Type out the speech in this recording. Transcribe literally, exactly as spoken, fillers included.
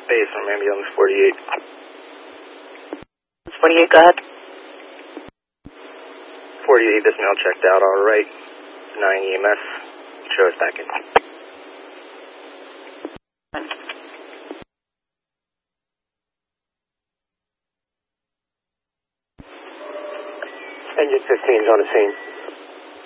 Base on ambulance forty-eight. forty-eight, go ahead. forty-eight, this male checked out, all right. nine E M S, show us back in. Engine fifteen is on the scene.